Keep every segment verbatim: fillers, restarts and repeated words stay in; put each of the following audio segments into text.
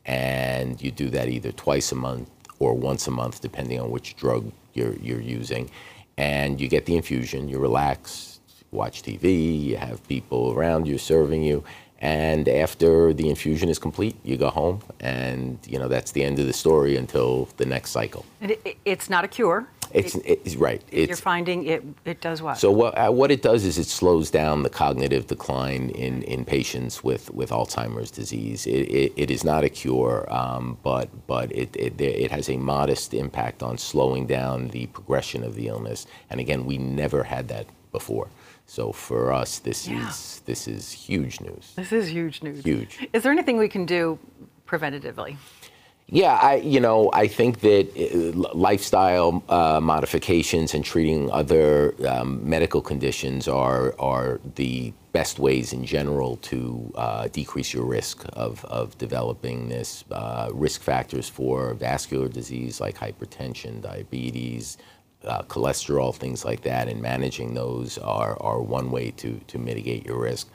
and you do that either twice a month or once a month, depending on which drug you're, you're using. And you get the infusion, you relax, watch T V, you have people around you serving you, and after the infusion is complete, you go home, and you know that's the end of the story until the next cycle. And it, it's not a cure. It's, it, it's right. It's, you're finding it. It does what? So what uh, what it does is it slows down the cognitive decline in, in patients with, with Alzheimer's disease. It, it, it is not a cure, um, but but it, it it has a modest impact on slowing down the progression of the illness. And again, we never had that before. So for us, this yeah. is this is huge news. This is huge news. Huge. Is there anything we can do preventatively? Yeah, I you know I think that uh, lifestyle uh, modifications and treating other um, medical conditions are are the best ways in general to uh, decrease your risk of of developing this. Uh, risk factors for vascular disease like hypertension, diabetes, Uh, cholesterol, things like that, and managing those are, are one way to, to mitigate your risk.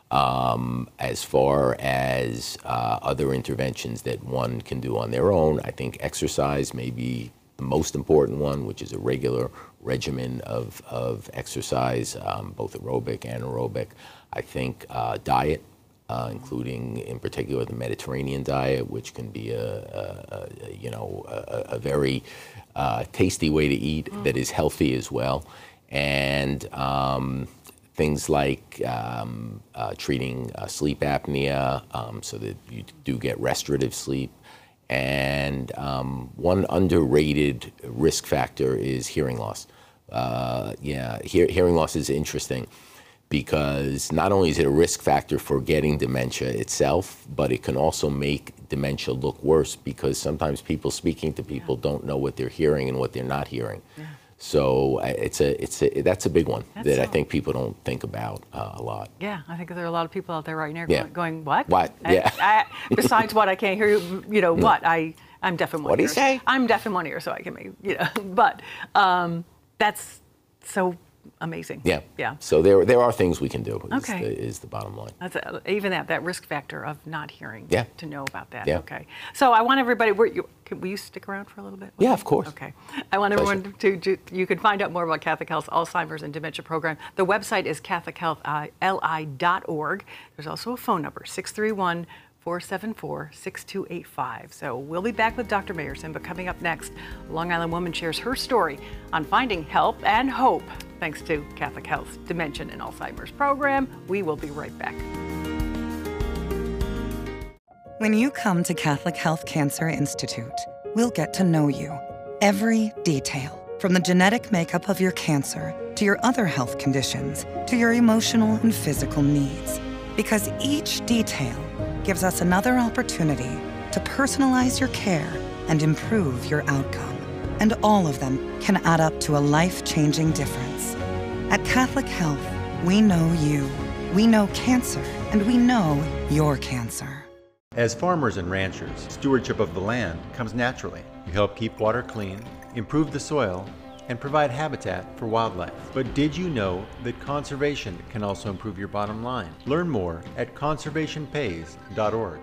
Um, as far as uh, other interventions that one can do on their own, I think exercise may be the most important one, which is a regular regimen of, of exercise, um, both aerobic and aerobic. I think uh, diet, Uh, including in particular the Mediterranean diet, which can be a, a, a you know a, a very uh, tasty way to eat mm. that is healthy as well, and um, things like um, uh, treating uh, sleep apnea um, so that you do get restorative sleep. And um, one underrated risk factor is hearing loss. Uh, yeah, hear, hearing loss is interesting, because not only is it a risk factor for getting dementia itself, but it can also make dementia look worse, because sometimes people speaking to people yeah. don't know what they're hearing and what they're not hearing. Yeah. So uh, it's a it's a that's a big one that's that so. I think people don't think about uh, a lot. Yeah, I think there are a lot of people out there right now yeah. going, going, what? What? Yeah. I, I, besides what, I can't hear you. You know what? I I'm deaf in one what ear. What do you say? I'm deaf in one ear, so I can make you know. But um, that's so. Amazing. Yeah. Yeah. So there there are things we can do. Is okay. The, is the bottom line. That's a, even that that risk factor of not hearing. Yeah. To know about that. Yeah. Okay. So I want everybody. Were you, can, will you stick around for a little bit? Yeah, of course. Okay. I want Pleasure. everyone to, to. You can find out more about Catholic Health's Alzheimer's and Dementia program. The website is catholic health l i dot org. There's also a phone number, six three one, four seven four, six two eight five. So we'll be back with Doctor Mayerson, but coming up next, a Long Island woman shares her story on finding help and hope thanks to Catholic Health's Dementia and Alzheimer's program. We will be right back. When you come to Catholic Health Cancer Institute, we'll get to know you. Every detail, from the genetic makeup of your cancer to your other health conditions to your emotional and physical needs. Because each detail gives us another opportunity to personalize your care and improve your outcome. And all of them can add up to a life-changing difference. At Catholic Health, we know you, we know cancer, and we know your cancer. As farmers and ranchers, stewardship of the land comes naturally. You help keep water clean, improve the soil, and provide habitat for wildlife. But did you know that conservation can also improve your bottom line? Learn more at conservation pays dot org.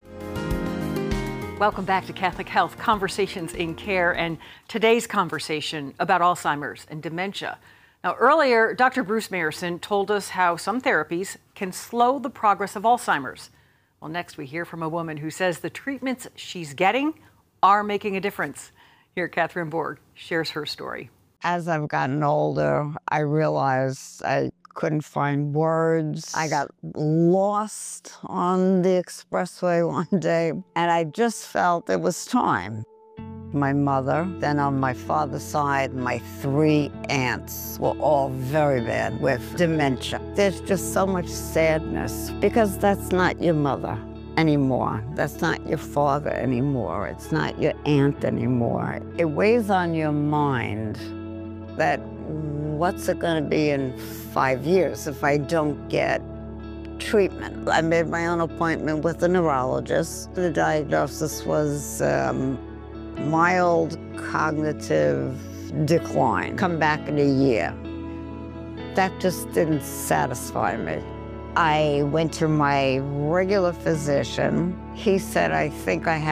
Welcome back to Catholic Health Conversations in Care, and today's conversation about Alzheimer's and dementia. Now, earlier, Doctor Bruce Mayerson told us how some therapies can slow the progress of Alzheimer's. Well, next we hear from a woman who says the treatments she's getting are making a difference. Here, Catherine Borg shares her story. As I've gotten older, I realized I couldn't find words. I got lost on the expressway one day, and I just felt it was time. My mother, then on my father's side, my three aunts were all very bad with dementia. There's just so much sadness because that's not your mother anymore. That's not your father anymore. It's not your aunt anymore. It weighs on your mind that what's it going to be in five years if I don't get treatment? I made my own appointment with a neurologist. The diagnosis was um, mild cognitive decline. Come back in a year. That just didn't satisfy me. I went to my regular physician. He said, I think I have